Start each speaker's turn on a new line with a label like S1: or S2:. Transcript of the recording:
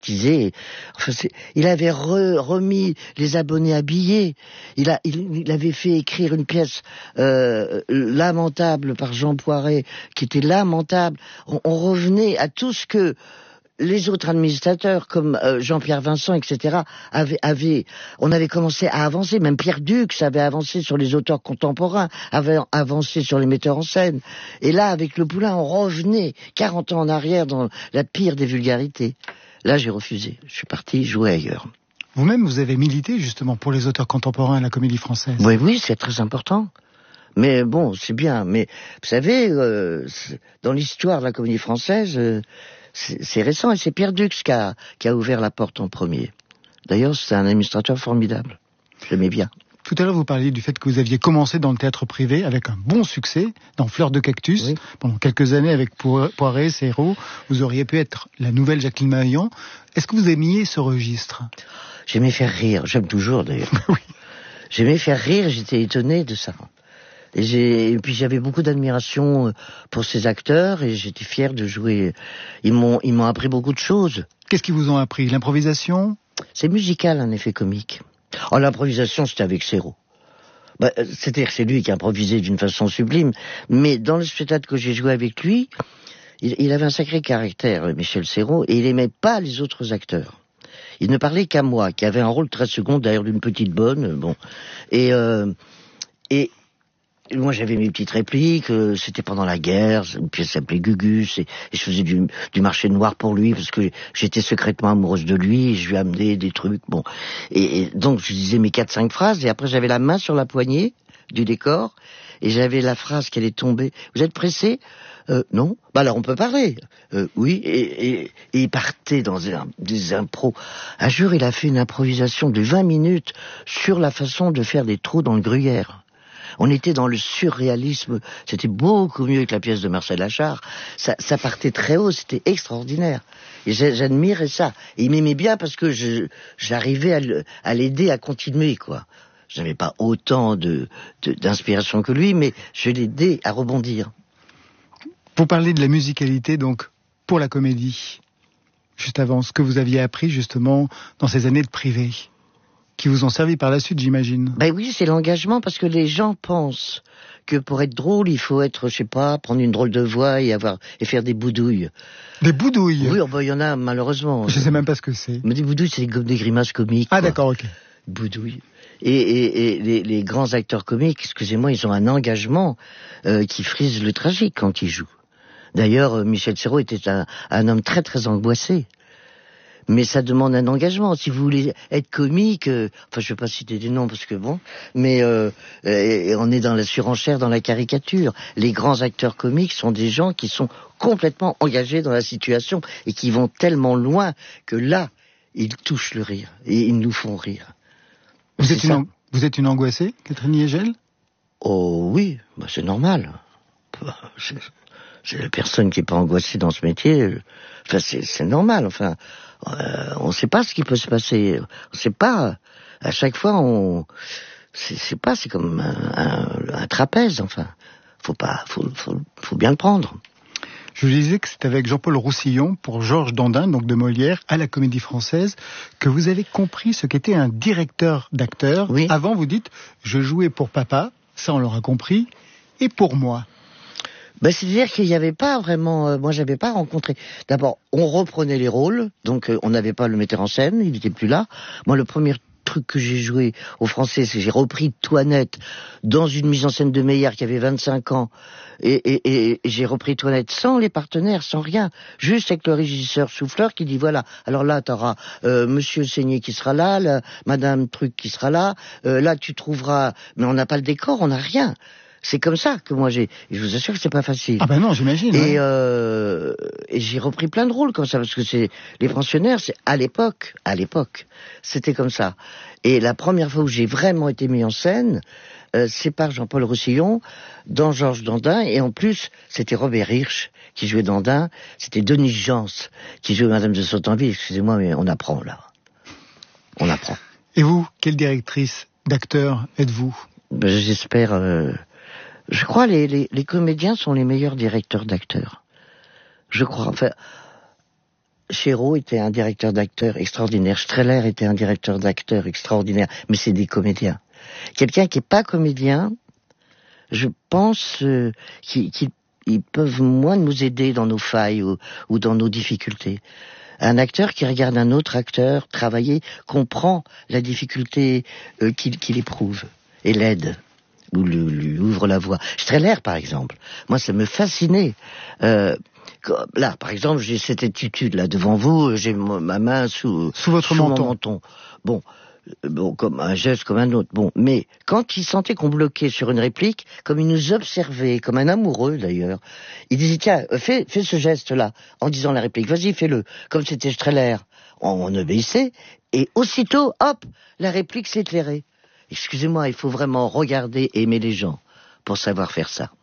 S1: privatisé. Enfin, il avait remis les abonnés habillés. Il avait fait écrire une pièce lamentable par Jean Poiret, qui était lamentable. On revenait à tout ce que les autres administrateurs, comme Jean-Pierre Vincent, etc., on avait commencé à avancer. Même Pierre Dux avait avancé sur les auteurs contemporains, avait avancé sur les metteurs en scène. Et là, avec Le Poulain, on revenait 40 ans en arrière dans la pire des vulgarités. Là, j'ai refusé. Je suis parti jouer ailleurs.
S2: Vous-même, vous avez milité justement pour les auteurs contemporains à la Comédie Française.
S1: Oui, c'est très important. Mais bon, c'est bien. Mais vous savez, dans l'histoire de la Comédie Française, c'est récent, et c'est Pierre Dux qui a ouvert la porte en premier. D'ailleurs, c'est un administrateur formidable. J'aimais bien.
S2: Tout à l'heure, vous parliez du fait que vous aviez commencé dans le théâtre privé avec un bon succès dans Fleurs de Cactus. Oui. Pendant quelques années avec Poiret, Serrault, vous auriez pu être la nouvelle Jacqueline Maillan. Est-ce que vous aimiez ce registre?
S1: J'aimais faire rire, j'aime toujours d'ailleurs.
S2: Oui.
S1: J'aimais faire rire, j'étais étonné de ça. Et puis j'avais beaucoup d'admiration pour ces acteurs et j'étais fier de jouer. Ils m'ont appris beaucoup de choses.
S2: Qu'est-ce qu'ils vous ont appris? L'improvisation?
S1: C'est musical, un effet comique. Oh, l'improvisation, c'était avec Serrault. C'est-à-dire que c'est lui qui improvisait d'une façon sublime. Mais dans le spectacle que j'ai joué avec lui, il avait un sacré caractère, Michel Serrault, et il aimait pas les autres acteurs. Il ne parlait qu'à moi, qui avait un rôle très secondaire d'une petite bonne, bon. Et moi, j'avais mes petites répliques, c'était pendant la guerre, une pièce s'appelait Gugus, et je faisais du marché noir pour lui, parce que j'étais secrètement amoureuse de lui, et je lui amenais des trucs, bon. Et donc, je disais mes 4-5 phrases, et après, j'avais la main sur la poignée du décor, et j'avais la phrase qui allait tomber. Vous êtes pressé? Non. Alors, on peut parler. Oui, et il partait dans des impros. Un jour, il a fait une improvisation de 20 minutes sur la façon de faire des trous dans le gruyère. On était dans le surréalisme, c'était beaucoup mieux que la pièce de Marcel Achard. Ça partait très haut, c'était extraordinaire. Et j'admirais ça. Et il m'aimait bien parce que j'arrivais à l'aider à continuer, quoi. Je n'avais pas autant d'inspiration que lui, mais je l'aidais à rebondir.
S2: Vous parlez de la musicalité, donc, pour la comédie. Juste avant, ce que vous aviez appris, justement, dans ces années de privé, qui vous ont servi par la suite, j'imagine.
S1: Ben oui, c'est l'engagement, parce que les gens pensent que pour être drôle, il faut être, je sais pas, prendre une drôle de voix et faire des boudouilles.
S2: Des boudouilles?
S1: Oui, il y en a, malheureusement.
S2: Je sais même pas ce que c'est.
S1: Mais des boudouilles, c'est des grimaces comiques.
S2: Ah, quoi. D'accord, ok.
S1: Boudouilles. Et les grands acteurs comiques, excusez-moi, ils ont un engagement qui frise le tragique quand ils jouent. D'ailleurs, Michel Serrault était un homme très très angoissé. Mais ça demande un engagement. Si vous voulez être comique, enfin je vais pas citer des noms parce que bon, mais on est dans la surenchère, dans la caricature. Les grands acteurs comiques sont des gens qui sont complètement engagés dans la situation et qui vont tellement loin que là, ils touchent le rire et ils nous font rire.
S2: Vous êtes une angoissée, Catherine Niégel?
S1: Oh oui, c'est normal. C'est la personne qui est pas angoissée dans ce métier. Enfin, c'est normal. Enfin, on ne sait pas ce qui peut se passer. On sait pas. À chaque fois, c'est comme un trapèze. Enfin, faut bien le prendre.
S2: Je vous disais que c'est avec Jean-Paul Roussillon pour Georges Dandin, donc de Molière, à la Comédie Française, que vous avez compris ce qu'était un directeur d'acteur.
S1: Oui.
S2: Avant, vous dites, je jouais pour papa, ça on l'aura compris, et pour moi.
S1: C'est-à-dire qu'il n'y avait pas vraiment... moi, j'avais pas rencontré... D'abord, on reprenait les rôles, donc on n'avait pas le metteur en scène, il n'était plus là. Moi, le premier truc que j'ai joué au Français, c'est que j'ai repris Toinette dans une mise en scène de Meyer qui avait 25 ans, et j'ai repris Toinette sans les partenaires, sans rien, juste avec le régisseur souffleur qui dit, voilà, alors là, t'auras Monsieur Seigné qui sera là, Madame Truc qui sera là, là, tu trouveras... Mais on n'a pas le décor, on n'a rien. C'est comme ça que moi je vous assure que c'est pas facile.
S2: Ah ben non, j'imagine.
S1: Et j'ai repris plein de rôles comme ça, parce que les pensionnaires, c'est à l'époque, c'était comme ça. Et la première fois où j'ai vraiment été mis en scène, c'est par Jean-Paul Roussillon, dans Georges Dandin, et en plus, c'était Robert Hirsch qui jouait Dandin, c'était Denis Jans qui jouait Madame de Sautanville, excusez-moi, mais on apprend là. On apprend.
S2: Et vous, quelle directrice d'acteur êtes-vous?
S1: J'espère... Je crois les comédiens sont les meilleurs directeurs d'acteurs. Je crois. Enfin, Chéreau était un directeur d'acteur extraordinaire. Streller était un directeur d'acteur extraordinaire. Mais c'est des comédiens. Quelqu'un qui est pas comédien, je pense qu'ils peuvent moins nous aider dans nos failles ou dans nos difficultés. Un acteur qui regarde un autre acteur travailler comprend la difficulté qu'il éprouve et l'aide ou lui ouvre la voie. Streller, par exemple, moi ça me fascinait. Là, par exemple, j'ai cette attitude là devant vous, j'ai ma main sous
S2: votre menton.
S1: Mon menton. Bon, comme un geste, comme un autre. Bon, mais quand il sentait qu'on bloquait sur une réplique, comme il nous observait, comme un amoureux d'ailleurs, il disait tiens, fais ce geste-là, en disant la réplique, vas-y, fais-le. Comme c'était Streller, on obéissait, et aussitôt, hop, la réplique s'éclairait. Excusez-moi, il faut vraiment regarder et aimer les gens pour savoir faire ça.